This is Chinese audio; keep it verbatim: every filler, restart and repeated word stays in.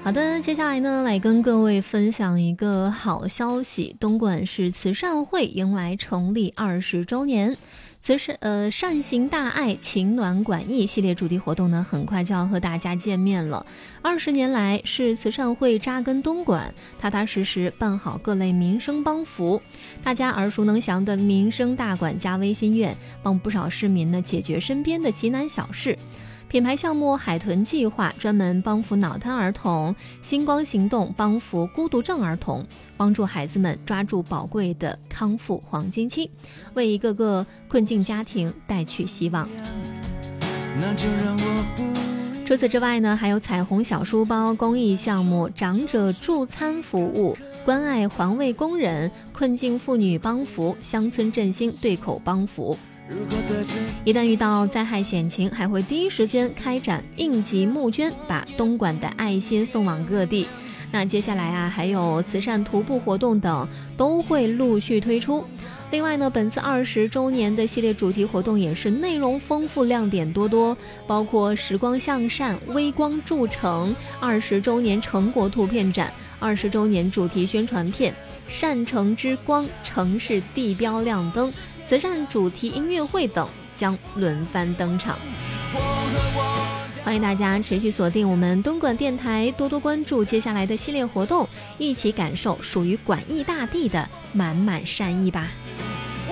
好的，接下来呢，来跟各位分享一个好消息，东莞市慈善会迎来成立二十周年。慈善呃善行大爱，情暖管益系列主题活动呢，很快就要和大家见面了。二十年来，市慈善会扎根东莞，踏踏实实办好各类民生帮扶。大家耳熟能详的民生大管家微心愿，帮不少市民呢解决身边的急难小事。品牌项目海豚计划专门帮扶脑瘫儿童，星光行动帮扶孤独症儿童，帮助孩子们抓住宝贵的康复黄金期，为一个个困境家庭带去希望。除此之外呢，还有彩虹小书包公益项目、长者助餐服务、关爱环卫工人、困境妇女帮扶、乡村振兴对口帮扶。一旦遇到灾害险情，还会第一时间开展应急募捐，把东莞的爱心送往各地。那接下来啊，还有慈善徒步活动等都会陆续推出。另外呢，本次二十周年的系列主题活动也是内容丰富、亮点多多，包括时光向善、微光铸成、二十周年成果图片展、二十周年主题宣传片、善城之光、城市地标亮灯、慈善主题音乐会等将轮番登场。欢迎大家持续锁定我们东莞电台，多多关注接下来的系列活动，一起感受属于莞益大地的满满善意吧。